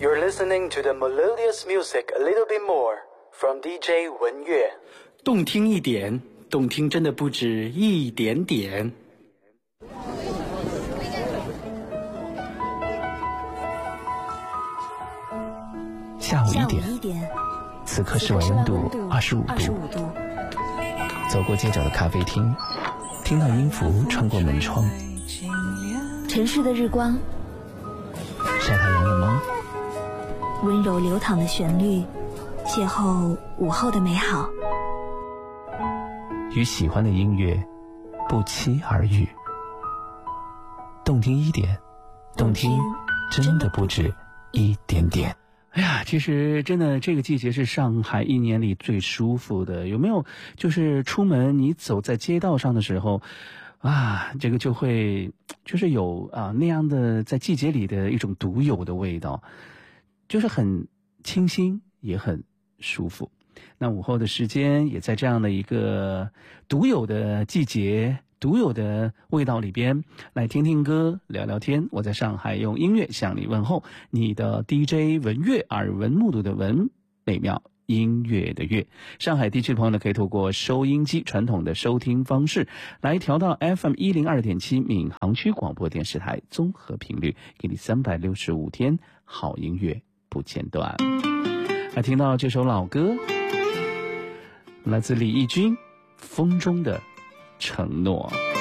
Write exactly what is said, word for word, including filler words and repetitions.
You're listening to the melodious music a little bit more from D J 文乐。 动听一点，动听真的不止一点点。 下午一点，此刻室外温度二十五度。走过街角的咖啡厅，听到音符穿过门窗。 城市的日光， 晒太阳了吗？ 温柔流淌的旋律，邂逅午后的美好。 与喜欢的音乐不期而遇，动听一点，动听真的不止一点点。 哎呀，其实真的这个季节是上海一年里最舒服的。有没有就是出门你走在街道上的时候啊，这个就会就是有啊那样的在季节里的一种独有的味道，就是很清新也很舒服。那午后的时间也在这样的一个独有的季节独有的味道里边来听听歌聊聊天。我在上海用音乐向你问候，你的 D J 文乐，耳闻目睹的闻，美妙音乐的乐。上海地区的朋友呢，可以透过收音机传统的收听方式来调到 F M 一零二点七 闵行区广播电视台综合频率，给你三百六十五天好音乐不间断。来听到这首老歌，来自李翊君《风中的承诺》。